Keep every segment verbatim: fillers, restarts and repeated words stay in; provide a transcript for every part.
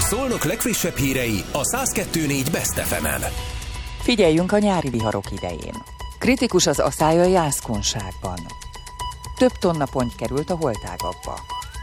Szolnok legfrissebb hírei a száz kettő négy Best ef emen. Figyeljünk a nyári viharok idején. Kritikus az aszály a Jászkunságban. Több tonna ponty került a holtágakba.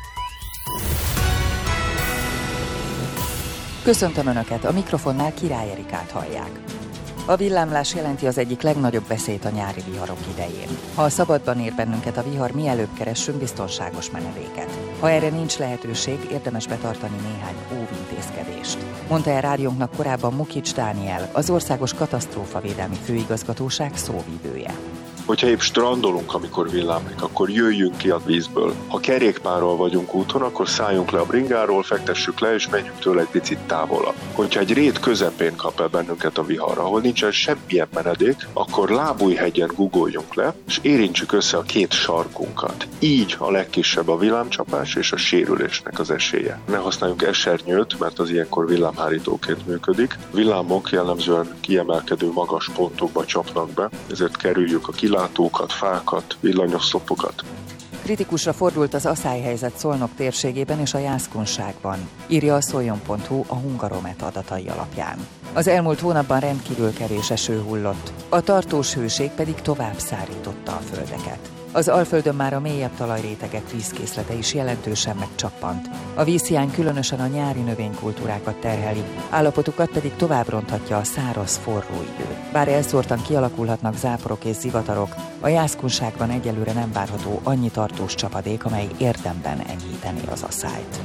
Köszöntöm Önöket, a mikrofonnál Király Erikát hallják. A villámlás jelenti az egyik legnagyobb veszélyt a nyári viharok idején. Ha a szabadban ér bennünket a vihar, mielőbb keressünk biztonságos menedéket. Ha erre nincs lehetőség, érdemes betartani néhány óvintézkedést. Mondta el rádiónknak korábban Mukics Dániel, az Országos Katasztrófavédelmi Főigazgatóság szóvivője. Hogyha épp strandolunk, amikor villámlik, akkor jöjjünk ki a vízből. Ha kerékpárral vagyunk úton, akkor szálljunk le a bringáról, fektessük le, és menjünk tőle egy picit távolabb. Hogyha egy rét közepén kap el bennünket a vihar, ahol nincsen semmilyen menedék, akkor Lábújhegyen guggoljunk le, és érintsük össze a két sarkunkat. Így a legkisebb a villámcsapás és a sérülésnek az esélye. Ne használjunk esernyőt, mert az ilyenkor villámhárítóként működik. Villámok jellemzően kiemelkedő magas pontokba csapnak be, ezért kerüljük a kilátókat, fákat, villanyoszlopokat. Kritikusra fordult az aszályhelyzet Szolnok térségében és a Jászkunságban, írja a szoljon pont hu a Hungaromet adatai alapján. Az elmúlt hónapban rendkívül kevés eső hullott, a tartós hőség pedig tovább szárította a földeket. Az Alföldön már a mélyebb talajrétegek vízkészlete is jelentősen megcsappant. A vízhiány különösen a nyári növénykultúrákat terheli, állapotukat pedig tovább ronthatja a száraz, forró idő. Bár elszórtan kialakulhatnak záporok és zivatarok, a Jászkunságban egyelőre nem várható annyi tartós csapadék, amely érdemben enyhítené az aszályt.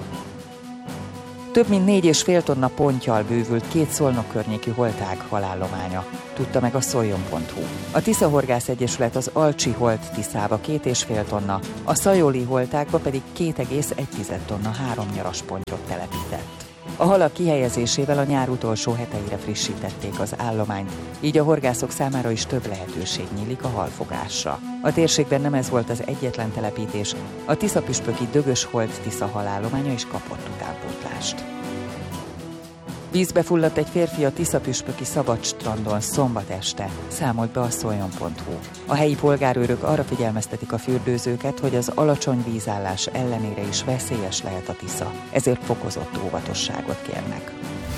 Több mint négy és fél tonna ponttyal bővült két Szolnok környéki holtág halállománya, tudta meg a szoljon pont hu. A Tiszahorgász Egyesület az Alcsi holt Tiszába két és fél tonna, a Szajoli holtágba pedig két egész egy tonna három nyaras pontyot telepített. A halak kihelyezésével a nyár utolsó heteire frissítették az állományt, így a horgászok számára is több lehetőség nyílik a halfogásra. A térségben nem ez volt az egyetlen telepítés, a tiszapüspöki Dögös holt Tisza halállománya is kapott utánpótlást. Vízbe fulladt egy férfi a tiszapüspöki Szabadstrandon szombat este, számolt be a szoljon pont hu. A helyi polgárőrök arra figyelmeztetik a fürdőzőket, hogy az alacsony vízállás ellenére is veszélyes lehet a Tisza, ezért fokozott óvatosságot kérnek.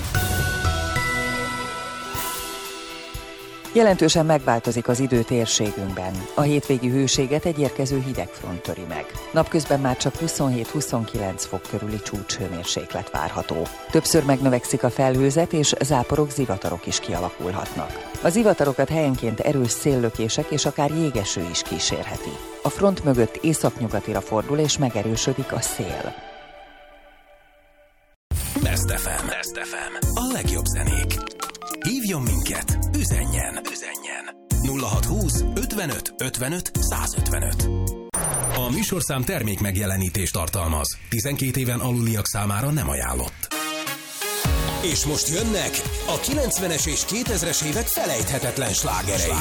Jelentősen megváltozik az idő térségünkben. A hétvégi hőséget egy érkező hidegfront töri meg. Napközben már csak huszonhét-huszonkilenc fok körüli csúcshőmérséklet várható. Többször megnövekszik a felhőzet, és záporok, zivatarok is kialakulhatnak. A zivatarokat helyenként erős széllökések és akár jégeső is kísérheti. A front mögött északnyugatira fordul és megerősödik a szél. Best ef em. Best ef em. A legjobb zenék. Hívjon minket, üzenjen, üzenjen. nulla hat húsz ötvenöt ötvenöt százötvenöt. A műsorszám termék megjelenítést tartalmaz. tizenkét éven aluliak számára nem ajánlott. És most jönnek a kilencvenes és kétezres évek felejthetetlen slágerei.